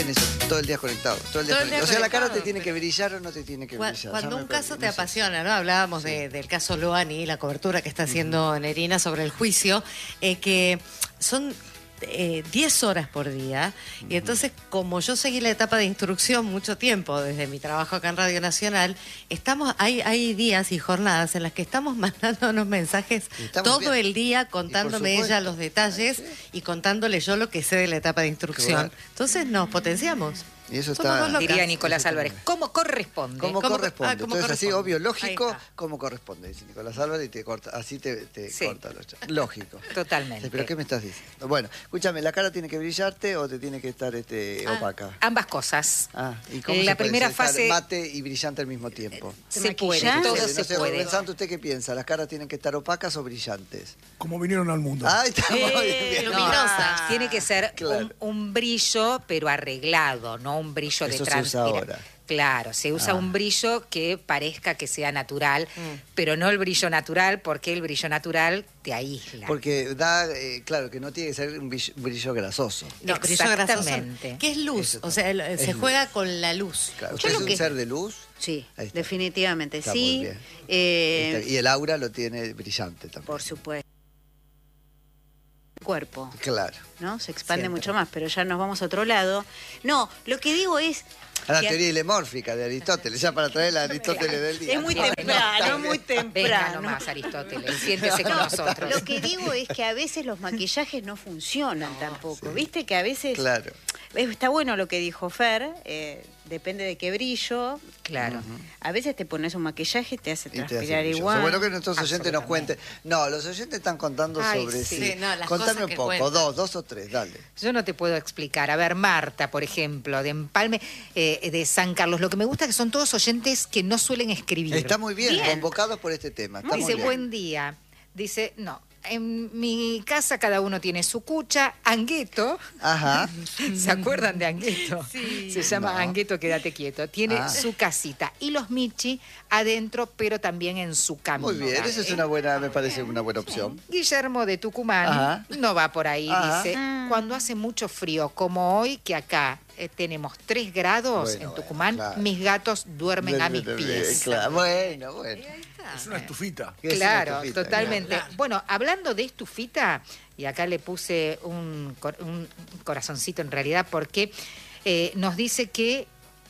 en eso, todo el día conectado, todo el día conectado. O sea, la cara te tiene que brillar o no te tiene que brillar. Cuando un caso te apasiona, ¿no? Hablábamos del caso Loani, la cobertura que está haciendo Nerina sobre el juicio, que son 10 horas por día, y entonces, como yo seguí la etapa de instrucción mucho tiempo, desde mi trabajo acá en Radio Nacional, hay días y jornadas en las que estamos mandándonos mensajes todo el día, contándome ella los detalles y contándole yo lo que sé de la etapa de instrucción. Entonces nos potenciamos. Y eso está... Diría Nicolás Álvarez, ¿cómo corresponde? ¿Cómo corresponde? ¿Cómo Entonces, corresponde? así, obvio, lógico, ¿cómo corresponde? Dice Nicolás Álvarez y te corta, así te corta los chats. Lógico. Totalmente. ¿Pero qué me estás diciendo? Bueno, escúchame, ¿la cara tiene que brillarte o te tiene que estar opaca? Ambas cosas. ¿Y cómo la se puede primera estar fase mate y brillante al mismo tiempo? Se puede, todo se puede. Pensando, ¿usted qué piensa? ¿Las caras tienen que estar opacas o brillantes? Como vinieron al mundo. Ah, está muy bien. Luminosas. Tiene que ser un brillo, pero arreglado, no un brillo de Eso se usa ahora. Claro, se usa un brillo que parezca que sea natural, pero no el brillo natural, porque el brillo natural te aísla. Porque da, claro, que no tiene que ser un brillo grasoso. No, brillo grasoso. Exactamente. ¿Qué es luz? O sea, se juega con la luz. Claro, ¿usted es un ser de luz? Sí, Ahí está. definitivamente Está sí. muy bien. Y el aura lo tiene brillante también. Por supuesto. Cuerpo, Claro. ¿no? Se expande Siempre. mucho más, pero ya nos vamos a otro lado. No, lo que digo es... A la que teoría ilemórfica de Aristóteles, ya para traer a Aristóteles del día. es muy Bueno, temprano, muy Venga temprano. nomás, Aristóteles, siéntese con nosotros. Lo que digo es que a veces los maquillajes no funcionan tampoco. Viste que a veces... Claro. Está bueno lo que dijo Fer, depende de qué brillo. Claro. A veces te pones un maquillaje y te hace Y te hace transpirar brilloso. igual. Bueno, que nuestros oyentes nos Absolutamente. cuenten. No, los oyentes están contando sobre sí. Sí, no, las Contame cosas un que poco, cuentan. dos o tres, dale. Yo no te puedo explicar. A ver, Marta, por ejemplo, de Empalme, de San Carlos. Lo que me gusta es que son todos oyentes que no suelen escribir. Está muy bien, Bien. convocados por este tema. Está muy Dice, bien. buen día. Dice, no, en mi casa cada uno tiene su cucha. Angueto, Ajá. ¿se acuerdan de Angueto? Sí. Se llama No. Angueto, quédate quieto. Tiene su casita. Y los Michi adentro, pero también en su camino. Muy bien, esa es una buena, me parece una buena opción. Guillermo de Tucumán Ajá. no va por ahí, Ajá. dice, cuando hace mucho frío, como hoy, que acá tenemos 3 grados Bueno, en Tucumán, claro. mis gatos duermen a mis pies. Claro, bueno. Es una estufita. ¿Qué es Claro, una estufita? totalmente. Claro. Bueno, hablando de estufita, y acá le puse un corazoncito en realidad, porque nos dice que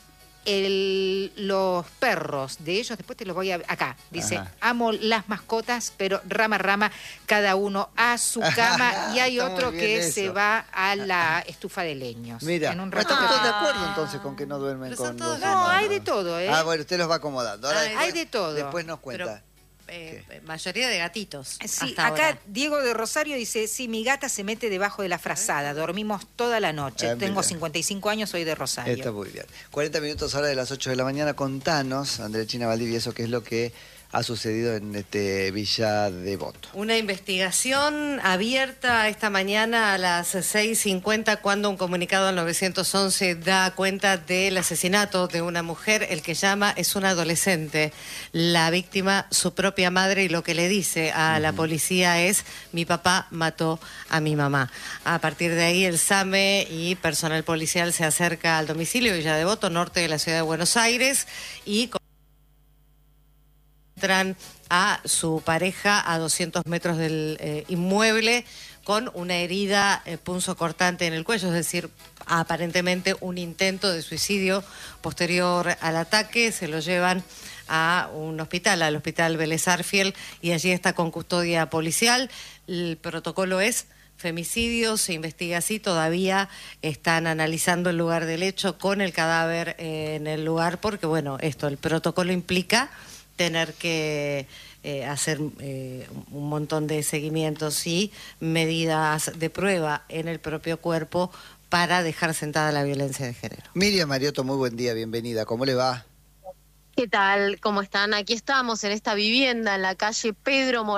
los perros de ellos, después te los voy a... Acá, dice, Ajá. amo las mascotas, pero rama, cada uno a su cama, y hay Está muy otro bien que eso. se va a la estufa de leños. Mira, En un ¿no están rato todos de acuerdo entonces con que no duermen Pero son con todos los No, humanos? hay de todo, ¿eh? Ah, bueno, usted los va acomodando. Ahora, Hay de todo. Después nos cuenta. Mayoría de gatitos. Sí, hasta acá ahora. Diego de Rosario dice, sí, mi gata se mete debajo de la frazada, dormimos toda la noche, Ah, tengo mira. 55 años, soy de Rosario. Está muy bien. 40 minutos ahora de las 8 de la mañana. Contanos, Andrea China Valdivia, eso qué es lo que ha sucedido en Villa Devoto. Una investigación abierta esta mañana a las 6:50 cuando un comunicado al 911 da cuenta del asesinato de una mujer. El que llama es una adolescente. La víctima, su propia madre, y lo que le dice a la policía es: mi papá mató a mi mamá. A partir de ahí el SAME y personal policial se acerca al domicilio de Villa Devoto, norte de la ciudad de Buenos Aires, y encuentran a su pareja a 200 metros del inmueble con una herida punzocortante en el cuello, es decir, aparentemente un intento de suicidio posterior al ataque. Se lo llevan a un hospital, al Hospital Vélez Sarsfield, y allí está con custodia policial. El protocolo es femicidio, se investiga así, todavía están analizando el lugar del hecho con el cadáver en el lugar, porque bueno, el protocolo implica tener que hacer un montón de seguimientos y medidas de prueba en el propio cuerpo para dejar sentada la violencia de género. Miriam Mariotto, muy buen día, bienvenida. ¿Cómo le va? ¿Qué tal? ¿Cómo están? Aquí estamos en esta vivienda en la calle Pedro Morán,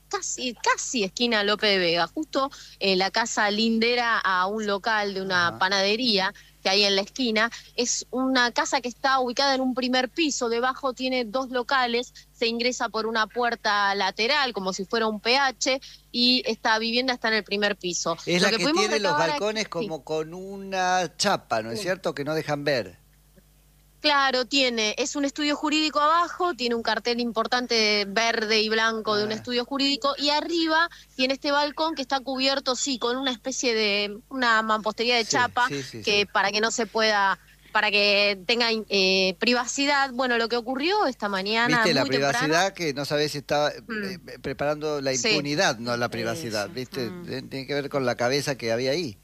casi esquina Lope de Vega, justo la casa lindera a un local de una panadería que hay en la esquina. Es una casa que está ubicada en un primer piso, debajo tiene 2 locales, se ingresa por una puerta lateral como si fuera un PH y esta vivienda está en el primer piso. Es la que pudimos tiene los recabar balcones como con una chapa, ¿no es cierto? Que no dejan ver. Claro, es un estudio jurídico abajo, tiene un cartel importante verde y blanco de un estudio jurídico y arriba tiene este balcón que está cubierto, sí, con una especie de, una mampostería de chapa que para que no se pueda, para que tenga privacidad. Bueno, lo que ocurrió esta mañana ¿Viste muy la privacidad temprano, que no sabés si está preparando la impunidad, no la privacidad? ¿Viste? Tiene que ver con la cabeza que había ahí.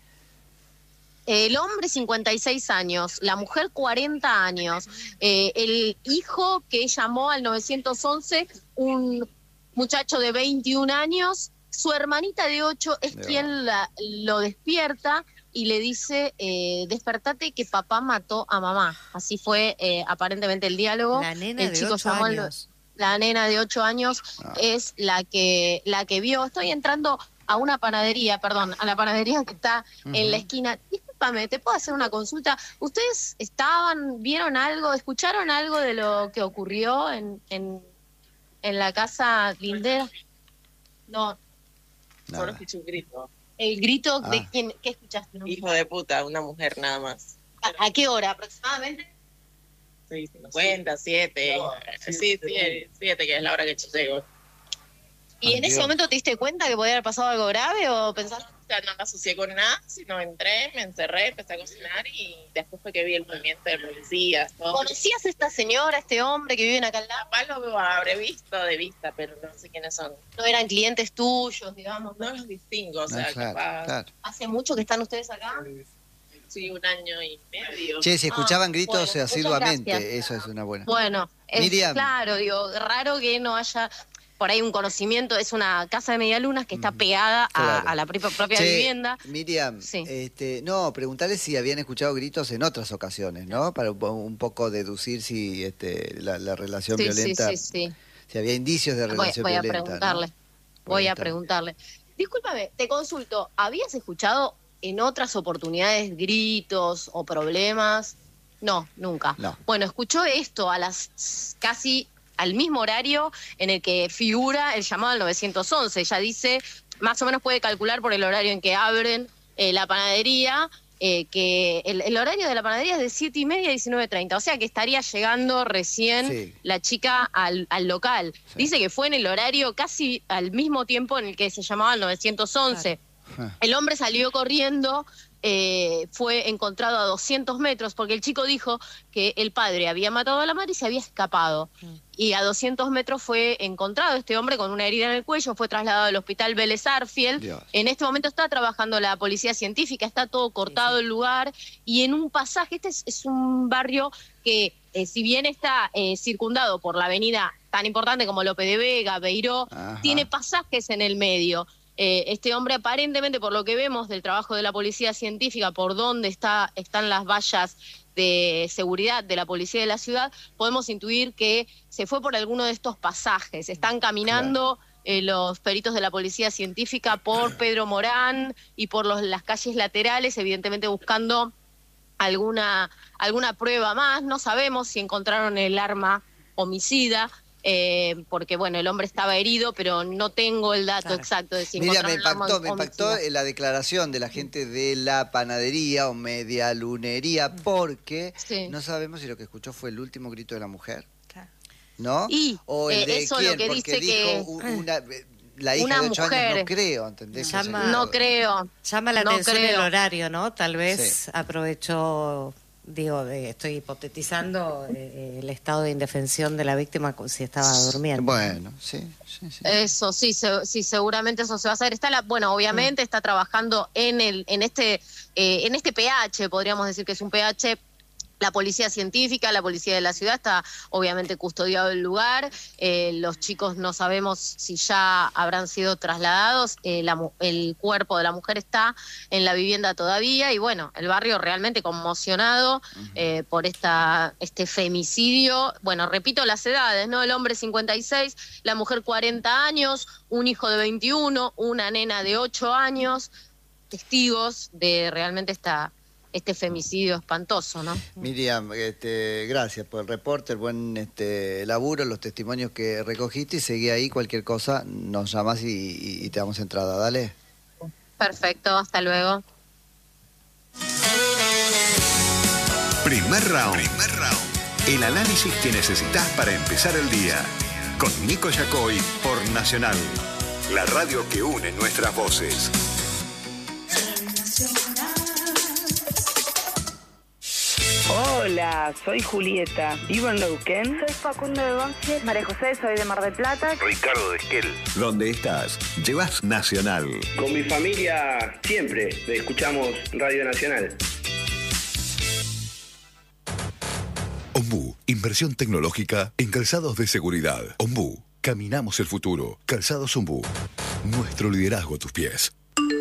El hombre 56 años, la mujer 40 años, el hijo que llamó al 911, un muchacho de 21 años, su hermanita de 8 es quien lo despierta y le dice, despertate que papá mató a mamá. Así fue aparentemente el diálogo. La nena el de chico 8 llamó años. La nena de 8 años es la que vio. Estoy entrando a una panadería, perdón, a la panadería que está en la esquina. Discúlpame, ¿te puedo hacer una consulta? ¿Ustedes vieron algo, escucharon algo de lo que ocurrió en la casa lindera? No. Solo escuché un grito. ¿El grito de quién? ¿Qué escuchaste? No? Hijo de puta, una mujer nada más. ¿A qué hora aproximadamente? 6:50, 7. Sí, 7, que es la hora que yo llego. ¿Y en ese momento te diste cuenta que podía haber pasado algo grave o pensaste? O sea, no me asocié con nada, sino entré, me encerré, empecé a cocinar y después fue que vi el movimiento de policías. Todo. ¿Conocías a esta señora, este hombre que vive acá al lado? Capaz lo habré visto de vista, pero no sé quiénes son. ¿No eran clientes tuyos, digamos? No los distingo, o sea, claro, capaz. claro. ¿Hace mucho que están ustedes acá? Sí, 1 año y medio. Che, si escuchaban gritos bueno, asiduamente, muchas gracias. eso es una buena. Bueno, es Miriam. claro, digo, raro que no haya por ahí un conocimiento. Es una casa de medialunas que está pegada Claro. a la propia Che, vivienda. Miriam, Sí. no, preguntarle si habían escuchado gritos en otras ocasiones, ¿no? Para un poco deducir si la relación Sí, violenta, sí. si había indicios de relación Voy a violenta. preguntarle. ¿no? Voy a Está. preguntarle. Discúlpame, te consulto. ¿Habías escuchado en otras oportunidades gritos o problemas? No, nunca. No. Bueno, escuchó esto a las casi al mismo horario en el que figura el llamado al 911. Ella dice, más o menos puede calcular por el horario en que abren la panadería, que el horario de la panadería es de 7:30 a 19:30. O sea que estaría llegando recién la chica al local. Sí. Dice que fue en el horario casi al mismo tiempo en el que se llamaba al 911. Claro. El hombre salió corriendo, fue encontrado a 200 metros, porque el chico dijo que el padre había matado a la madre y se había escapado. Y a 200 metros fue encontrado este hombre con una herida en el cuello, fue trasladado al hospital Vélez Arfield. Dios. En este momento está trabajando la policía científica, está todo cortado el lugar, y en un pasaje, este es un barrio que, si bien está circundado por la avenida tan importante como Lope de Vega, Beiró, tiene pasajes en el medio. Este hombre aparentemente, por lo que vemos del trabajo de la policía científica, por donde están las vallas de seguridad de la policía de la ciudad, podemos intuir que se fue por alguno de estos pasajes. Están caminando los peritos de la policía científica por Pedro Morán y por las calles laterales, evidentemente buscando alguna prueba más. No sabemos si encontraron el arma homicida, porque bueno, el hombre estaba herido, pero no tengo el dato exacto de si Mira, me encontraron el arma impactó homicida. la declaración de la gente de la panadería o medialunería, porque no sabemos si lo que escuchó fue el último grito de la mujer, ¿no? Y o el de eso quién, lo que porque dice dijo que la hija una de 8 años, mujer. no creo, ¿entendés? No creo. Llama la No atención el creo. horario, ¿no? Tal vez Sí. aprovechó, estoy hipotetizando el estado de indefensión de la víctima si estaba durmiendo. Bueno, sí. Eso, sí, seguramente eso se va a hacer. Bueno, obviamente está trabajando en este PH, podríamos decir que es un PH La policía científica, la policía de la ciudad está obviamente custodiado el lugar. Los chicos no sabemos si ya habrán sido trasladados. El cuerpo de la mujer está en la vivienda todavía y bueno, el barrio realmente conmocionado por este femicidio. Bueno, repito las edades, ¿no? El hombre 56, la mujer 40 años, un hijo de 21, una nena de 8 años, testigos de realmente este femicidio espantoso, ¿no? Miriam, gracias por el reporte, el buen laburo, los testimonios que recogiste y seguí ahí, cualquier cosa nos llamas y te damos entrada, dale. Perfecto, hasta luego. Primer round. El análisis que necesitas para empezar el día. Con Nico Yacoy por Nacional, la radio que une nuestras voces. Hola, soy Julieta, vivo en Neuquén. Soy Facundo de Banfield. María José, soy de Mar del Plata. Ricardo de Esquel. ¿Dónde estás? Llevas Nacional. Con mi familia siempre escuchamos Radio Nacional. Ombú, inversión tecnológica en calzados de seguridad. Ombú, caminamos el futuro. Calzados Ombú, nuestro liderazgo a tus pies.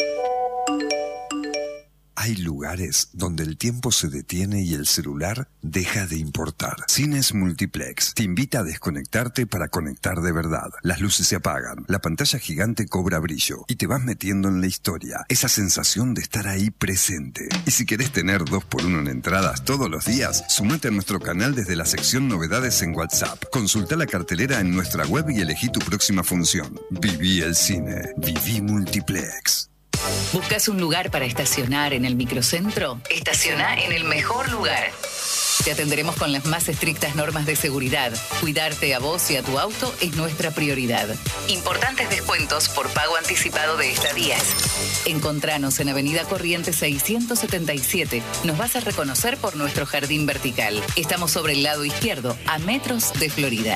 Hay lugares donde el tiempo se detiene y el celular deja de importar. Cines Multiplex te invita a desconectarte para conectar de verdad. Las luces se apagan, la pantalla gigante cobra brillo y te vas metiendo en la historia. Esa sensación de estar ahí presente. Y si querés tener 2x1 en entradas todos los días, sumate a nuestro canal desde la sección Novedades en WhatsApp. Consulta la cartelera en nuestra web y elegí tu próxima función. Viví el cine. Viví Multiplex. ¿Buscas un lugar para estacionar en el microcentro? Estaciona en el mejor lugar. Te atenderemos con las más estrictas normas de seguridad. Cuidarte a vos y a tu auto es nuestra prioridad. Importantes descuentos por pago anticipado de estadías. Encontranos en Avenida Corrientes 677. Nos vas a reconocer por nuestro jardín vertical. Estamos sobre el lado izquierdo, a metros de Florida.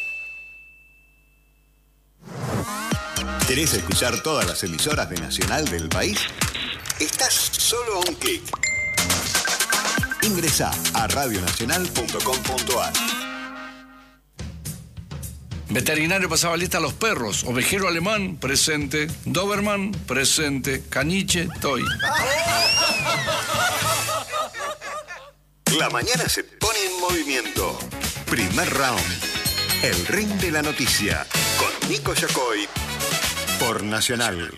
¿Querés escuchar todas las emisoras de Nacional del país? Estás solo a un clic. Ingresá a radionacional.com.ar. Veterinario pasaba lista a los perros. Ovejero alemán, presente. Doberman, presente. Caniche, estoy. La mañana se pone en movimiento. Primer round. El ring de la noticia. Con Nico Yacoy. Por Nacional.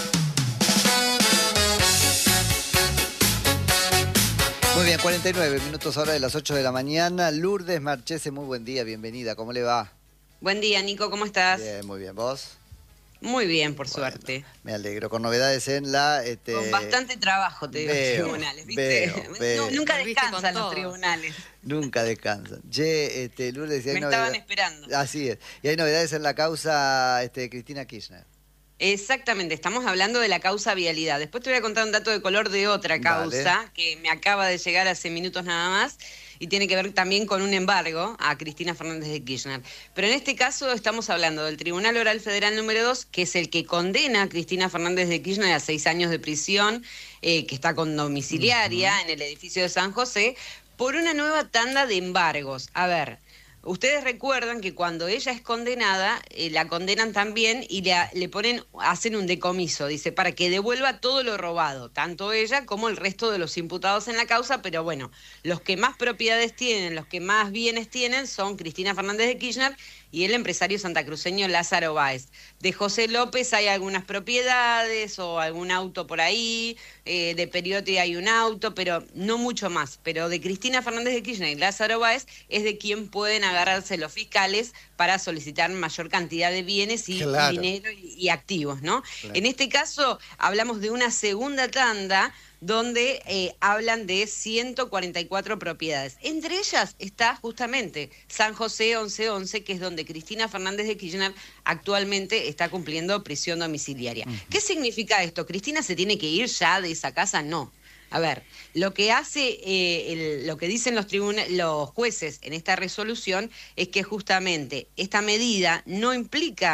Muy bien, 49 minutos ahora de las 8 de la mañana. Lourdes Marchese, muy buen día, bienvenida. ¿Cómo le va? Buen día, Nico, ¿cómo estás? Bien, muy bien. ¿Vos? Muy bien, por suerte. Me alegro. Con novedades en la... Con bastante trabajo, te digo, los tribunales, ¿viste? Veo. Nunca descansan los tribunales. Nunca descansan. Lourdes... Me estaban esperando. Así es. Y hay novedades en la causa Cristina Kirchner. Exactamente, estamos hablando de la causa vialidad. Después te voy a contar un dato de color de otra causa que me acaba de llegar hace minutos nada más y tiene que ver también con un embargo a Cristina Fernández de Kirchner. Pero en este caso estamos hablando del Tribunal Oral Federal número 2, que es el que condena a Cristina Fernández de Kirchner a 6 años de prisión, que está con domiciliaria en el edificio de San José, por una nueva tanda de embargos. A ver... Ustedes recuerdan que cuando ella es condenada, la condenan también y hacen un decomiso, dice, para que devuelva todo lo robado, tanto ella como el resto de los imputados en la causa, pero bueno, los que más propiedades tienen, los que más bienes tienen son Cristina Fernández de Kirchner y el empresario santacruceño Lázaro Báez. De José López hay algunas propiedades o algún auto por ahí, de Periotti hay un auto, pero no mucho más. Pero de Cristina Fernández de Kirchner y Lázaro Báez es de quien pueden agarrarse los fiscales para solicitar mayor cantidad de bienes y dinero y activos, ¿no? Claro. En este caso hablamos de una segunda tanda donde hablan de 144 propiedades. Entre ellas está justamente San José 1111, que es donde Cristina Fernández de Kirchner actualmente está cumpliendo prisión domiciliaria. ¿Qué significa esto? ¿Cristina se tiene que ir ya de esa casa? No. A ver, lo que hace, lo que dicen los jueces en esta resolución es que justamente esta medida no implica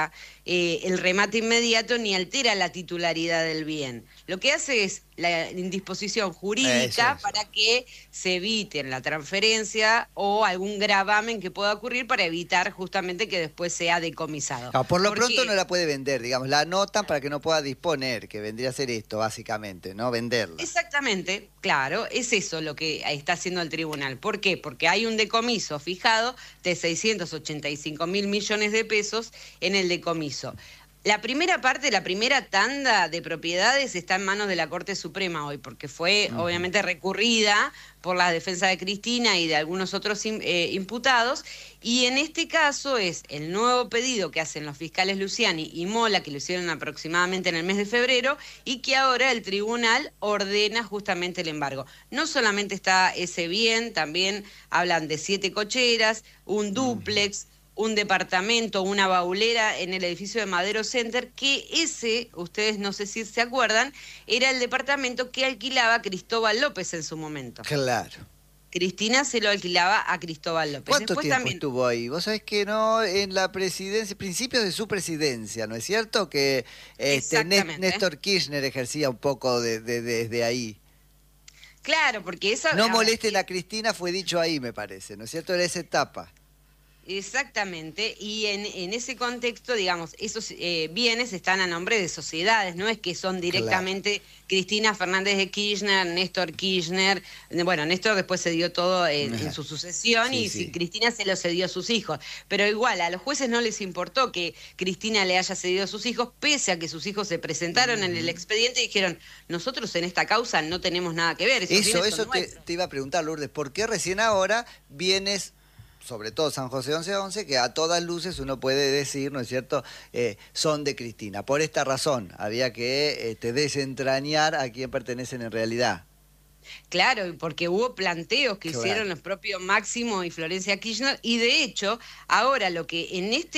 el remate inmediato ni altera la titularidad del bien. Lo que hace es la indisposición jurídica para que se evite la transferencia o algún gravamen que pueda ocurrir para evitar justamente que después sea decomisado. Por lo pronto no la puede vender, digamos, la anotan para que no pueda disponer, que vendría a ser esto básicamente, ¿no? Venderla. Exactamente, claro, es eso lo que está haciendo el tribunal. ¿Por qué? Porque hay un decomiso fijado de 685.000 millones de pesos en el decomiso. La primera parte, la primera tanda de propiedades está en manos de la Corte Suprema hoy, porque fue obviamente recurrida por la defensa de Cristina y de algunos otros imputados, y en este caso es el nuevo pedido que hacen los fiscales Luciani y Mola, que lo hicieron aproximadamente en el mes de febrero, y que ahora el tribunal ordena justamente el embargo. No solamente está ese bien, también hablan de 7 cocheras, un dúplex, un departamento, una baulera en el edificio de Madero Center, que ese, ustedes no sé si se acuerdan, era el departamento que alquilaba Cristóbal López en su momento. Claro. Cristina se lo alquilaba a Cristóbal López. ¿Cuánto tiempo estuvo ahí? Vos sabés que no, en la presidencia, principios de su presidencia, ¿no es cierto? Que Néstor Kirchner ejercía un poco desde ahí. Claro, porque eso... No molesten a Cristina, fue dicho ahí, me parece, ¿no es cierto? Era esa etapa. Exactamente, y en ese contexto, digamos, esos bienes están a nombre de sociedades, no es que son directamente Cristina Fernández de Kirchner, Néstor Kirchner, bueno, Néstor después se dio todo en su sucesión Cristina se lo cedió a sus hijos, pero igual a los jueces no les importó que Cristina le haya cedido a sus hijos, pese a que sus hijos se presentaron en el expediente y dijeron, nosotros en esta causa no tenemos nada que ver. Eso te iba a preguntar, Lourdes, ¿por qué recién ahora vienes, sobre todo San José 1111, que a todas luces uno puede decir, ¿no es cierto?, son de Cristina? Por esta razón, había que desentrañar a quién pertenecen en realidad. Claro, porque hubo planteos que hicieron los propios Máximo y Florencia Kirchner, y de hecho, ahora lo que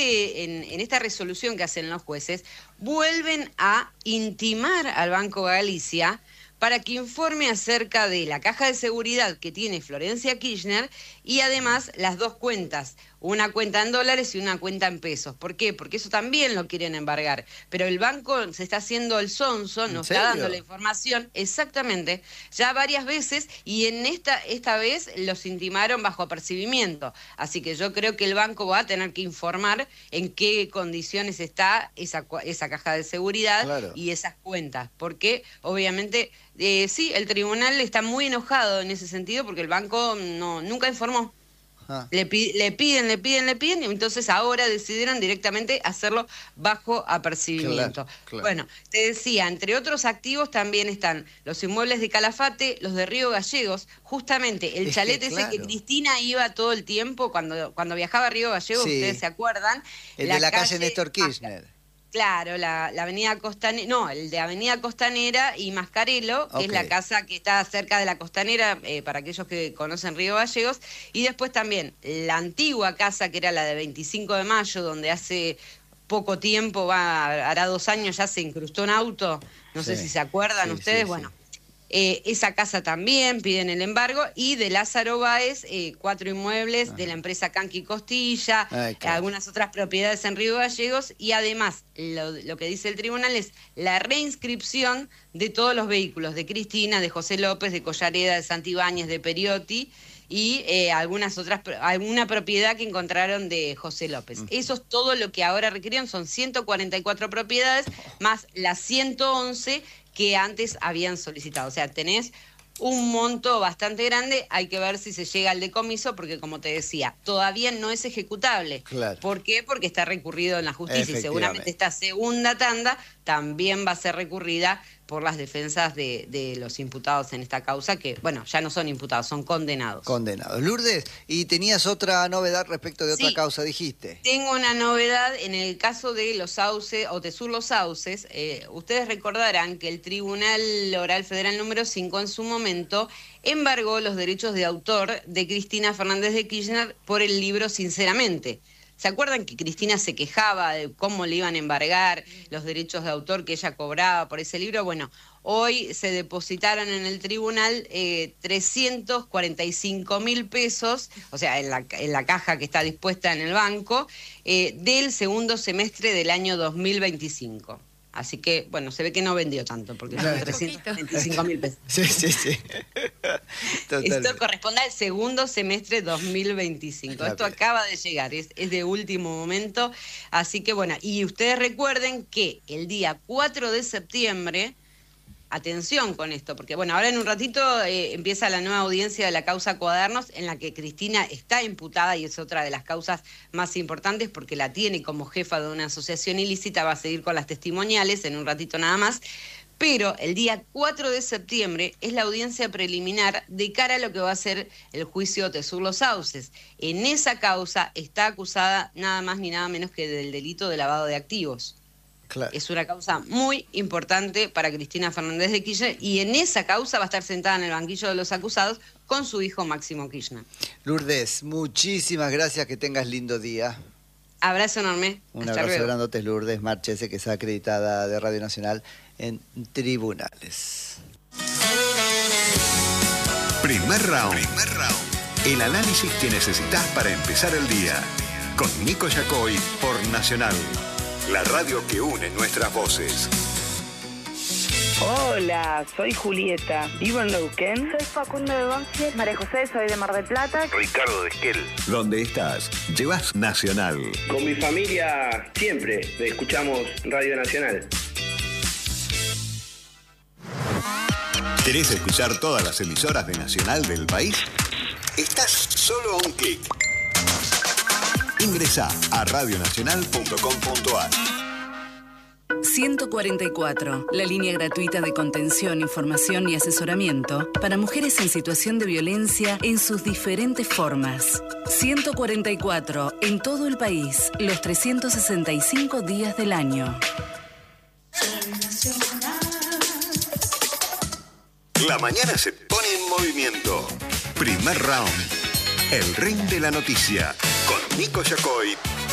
en esta resolución que hacen los jueces, vuelven a intimar al Banco Galicia para que informe acerca de la caja de seguridad que tiene Florencia Kirchner y además las dos cuentas, una cuenta en dólares y una cuenta en pesos. ¿Por qué? Porque eso también lo quieren embargar. Pero el banco se está haciendo el sonso, nos está dando la información, exactamente, ya varias veces, y en esta vez los intimaron bajo apercibimiento. Así que yo creo que el banco va a tener que informar en qué condiciones está esa caja de seguridad y esas cuentas. Porque obviamente, sí, el tribunal está muy enojado en ese sentido porque el banco nunca informó. Le piden, y entonces ahora decidieron directamente hacerlo bajo apercibimiento. Claro. Bueno, te decía, entre otros activos también están los inmuebles de Calafate, los de Río Gallegos, justamente el chalet ese que Cristina iba todo el tiempo cuando viajaba a Río Gallegos, ustedes se acuerdan. El de la calle Néstor Kirchner. Claro, la Avenida Costanera, no, el de Avenida Costanera y Mascarelo, que es la casa que está cerca de la Costanera, para aquellos que conocen Río Gallegos, y después también la antigua casa, que era la de 25 de Mayo, donde hace poco tiempo, hará 2 años ya se incrustó un auto, no sé si se acuerdan ustedes, bueno. Esa casa también piden el embargo, y de Lázaro Báez 4 inmuebles de la empresa Canqui Costilla, algunas otras propiedades en Río Gallegos, y además lo que dice el tribunal es la reinscripción de todos los vehículos de Cristina, de José López, de Collareda, de Santibáñez, de Periotti y alguna propiedad que encontraron de José López. Eso es todo lo que ahora requirieron, son 144 propiedades más las 111 que antes habían solicitado. O sea, tenés un monto bastante grande, hay que ver si se llega al decomiso, porque como te decía, todavía no es ejecutable. ¿Por qué? Porque está recurrido en la justicia y seguramente esta segunda tanda también va a ser recurrida por las defensas de los imputados en esta causa, que, bueno, ya no son imputados, son condenados. Condenados. Lourdes, y tenías otra novedad respecto de otra causa, dijiste. Tengo una novedad en el caso de los sauces, o Tesur Los Sauces. Ustedes recordarán que el Tribunal Oral Federal número 5 en su momento embargó los derechos de autor de Cristina Fernández de Kirchner por el libro Sinceramente. ¿Se acuerdan que Cristina se quejaba de cómo le iban a embargar los derechos de autor que ella cobraba por ese libro? Bueno, hoy se depositaron en el tribunal 345.000 pesos, o sea, en la caja que está dispuesta en el banco, del segundo semestre del año 2025. Así que, bueno, se ve que no vendió tanto, porque son 325.000 pesos. Sí. Esto corresponde al segundo semestre 2025. Esto acaba de llegar, es de último momento. Así que, bueno, y ustedes recuerden que el día 4 de septiembre... Atención con esto, porque bueno, ahora en un ratito empieza la nueva audiencia de la causa Cuadernos, en la que Cristina está imputada y es otra de las causas más importantes porque la tiene como jefa de una asociación ilícita, va a seguir con las testimoniales en un ratito nada más, pero el día 4 de septiembre es la audiencia preliminar de cara a lo que va a ser el juicio Tesur Los Sauces. En esa causa está acusada nada más ni nada menos que del delito de lavado de activos. Claro. Es una causa muy importante para Cristina Fernández de Kirchner y en esa causa va a estar sentada en el banquillo de los acusados con su hijo Máximo Kirchner. Lourdes, muchísimas gracias, que tengas lindo día. Abrazo enorme. Un abrazo grandote, Lourdes Marchese, que está acreditada de Radio Nacional en tribunales. Primer round. El análisis que necesitas para empezar el día. Con Nico Yacoy por Nacional. La radio que une nuestras voces. Hola, soy Julieta, vivo en Neuquén. Soy Facundo de Banfield. María José, soy de Mar del Plata. Ricardo de Esquel. ¿Dónde estás? Llevas Nacional. Con mi familia siempre escuchamos Radio Nacional. ¿Querés escuchar todas las emisoras de Nacional del país? Estás solo a un clic. Ingresá a radionacional.com.ar. 144, la línea gratuita de contención, información y asesoramiento para mujeres en situación de violencia en sus diferentes formas. 144, en todo el país, los 365 días del año. La mañana se pone en movimiento. Primer round. El ring de la noticia. Con Nico Yacoy